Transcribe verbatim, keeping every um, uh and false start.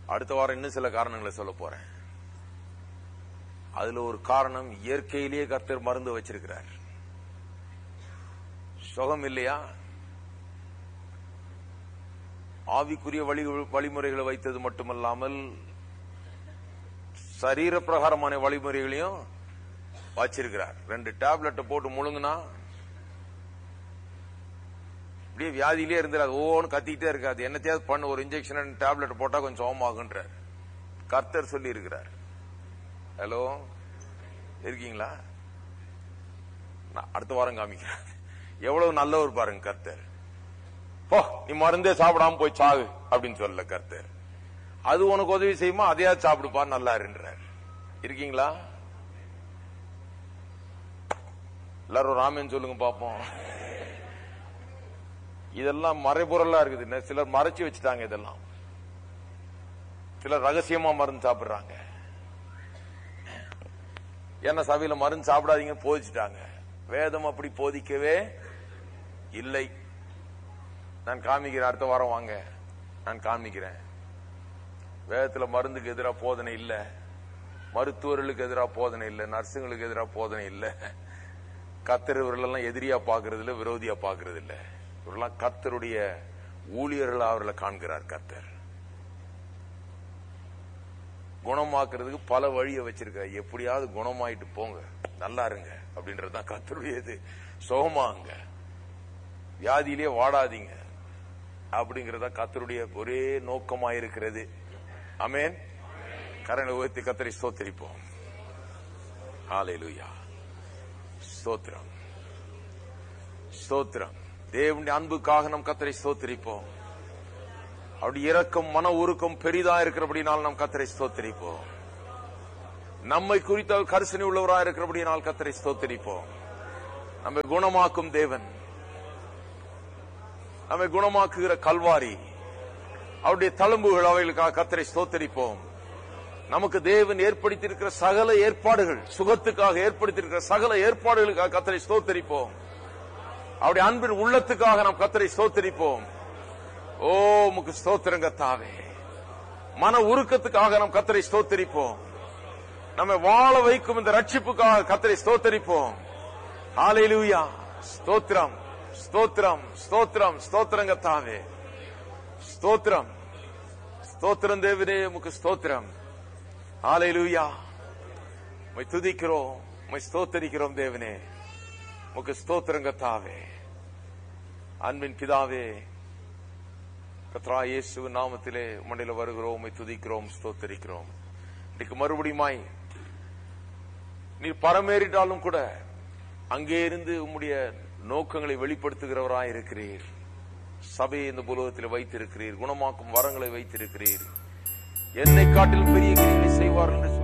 அடுத்த வாரம் இன்னும் சில காரணங்களை சொல்ல போறேன். அதுல ஒரு காரணம், இயற்கையிலேயே கர்த்தர் மருந்து வச்சிருக்கிறார். சுகம் இல்லையா? ஆவிக்குரிய வழி வழிமுறைகளை வைத்தது மட்டுமல்லாமல் சரீர பிரகாரமான வழிமுறைகளையும் வச்சிருக்கிறார். ரெண்டு டேப்லெட்டை போட்டு முழுங்கினா அப்படியே வியாதியிலே இருந்துடாது, ஓன்னு கத்திக்கிட்டே இருக்காது. என்னத்தையாவது பண்ண ஒரு இன்ஜெக்ஷன் டேப்லெட் போட்டா கொஞ்சம் சோகமாகுன்றார் கர்த்தர் சொல்லி இருக்கிறார். ஹலோ, இருக்கீங்களா? அடுத்த வாரம் காமிக்கிறேன். எவ்வளவு நல்லவர் பாருங்க கர்த்தர். ஓ, நீ மருந்தே சாப்பிடாம போய் சாகு அப்படின்னு சொல்ல கர்த்தர். அது உனக்கு உதவி செய்யுமா, அதையாவது சாப்பிடுப்பா, நல்லா இருன்றார். இருக்கீங்களா? எல்லாரும் ராமன் சொல்லுங்க பாப்போம். இதெல்லாம் மறைபொருளா இருக்குது. சிலர் மறைச்சு வச்சுட்டாங்க. இதெல்லாம் சிலர் ரகசியமா மருந்து சாப்பிடுறாங்க. ஏன்னா சபையில மருந்து சாப்பிடாதீங்க போதிச்சுட்டாங்க. வேதம் அப்படி போதிக்கவே இல்லை. நான் காமிக்கிறேன், அடுத்த வாரம் வாங்க, நான் காமிக்கிறேன். வேதத்துல மருந்துக்கு எதிராக போதனை இல்ல, மருத்துவர்களுக்கு எதிராக போதனை இல்ல, நர்ஸுங்களுக்கு எதிராக போதனை இல்ல. கர்த்தர் இவர்களெல்லாம் எதிரியா பாக்குறது இல்ல, விரோதியா பாக்குறது இல்ல. இவரெல்லாம் கர்த்தருடைய ஊழியர்களா அவர்களை காண்கிறார் கர்த்தர். குணமாக்குறதுக்கு பல வழியை வச்சிருக்க. எப்படியாவது குணமாயிட்டு போங்க, நல்லா இருங்க அப்படின்றதுதான் கர்த்தருடைய இது. சுகமாங்க, வியாதியிலே வாடாதீங்க அப்படிங்கறத கர்த்தருடைய ஒரே நோக்கமாயிருக்கிறது. ஆமென். கரங்களை உயர்த்தி கர்த்தரை ஸ்தோத்திரிப்போம். ஹல்லேலூயா. ஸ்தோத்திரம், ஸ்தோத்திரம். தேவனுடைய அன்புக்காக நம் கர்த்தரை ஸ்தோத்திரிப்போம். அவருடைய இரக்கம் மன உருக்கம் பெரிதா இருக்கிறபடினால் நம் கர்த்தரை ஸ்தோத்திரிப்போம். நம்மை குறித்த கரிசனை உள்ளவராக இருக்கிறபடினால் கர்த்தரை ஸ்தோத்திரிப்போம். நம்மை குணமாக்கும் தேவன், நம்மை குணமாக்குகிற கல்வாரி, அவருடைய தழும்புகள், அவைகளுக்காக கர்த்தரை ஸ்தோத்திரிப்போம். நமக்கு தேவன் ஏற்படுத்தியிருக்கிற சகல ஏற்பாடுகள், சுகத்துக்காக ஏற்படுத்தியிருக்கிற சகல ஏற்பாடுகளுக்காக கர்த்தரை ஸ்தோத்திரிப்போம். அவருடைய அன்பின் உள்ளத்துக்காக நாம் கர்த்தரை ஸ்தோத்திரிப்போம். ஓ, உமக்கு ஸ்தோத்திரம் கர்த்தாவே. மன உருக்கத்துக்காக நாம் கர்த்தரை ஸ்தோத்திரிப்போம். நம்மை வாழ வைக்கும் இந்த ரட்சிப்புக்காக கர்த்தரை ஸ்தோத்திரிப்போம். ஹல்லேலூயா. ஸ்தோத்திரம், ஸ்தோத்திரம், ஸ்தோத்திரம், ஸ்தோத்திரம் கர்த்தாவே. ஸ்தோத்திரம், ஸ்தோத்திரம் தேவனே, உமக்கு ஸ்தோத்திரம். ஹல்லேலூயா. உம்மை துதிக்கிறோம், உம்மை ஸ்தோத்திரிக்கிறோம் தேவனே, உமக்கு ஸ்தோத்திரம் கர்த்தாவே. அன்பின் பிதாவே, கர்த்தராகிய இயேசுவின் நாமத்திலே உம்மிடத்தில் வருகிறோம், உம்மை துதிக்கிறோம், ஸ்தோத்திரிக்கிறோம். இன்னைக்கு மறுபடியுமாய் நீர் பரமேறிட்டாலும் கூட அங்கே இருந்து உம்முடைய நோக்கங்களை வெளிப்படுத்துகிறவராய் இருக்கிறீர். சபையை இந்த உலகத்தில் வைத்திருக்கிறீர், குணமாக்கும் வரங்களை வைத்திருக்கிறீர். என்னை காட்டிலும் பெரிய கிரியைகளை செய்வார்கள் என்று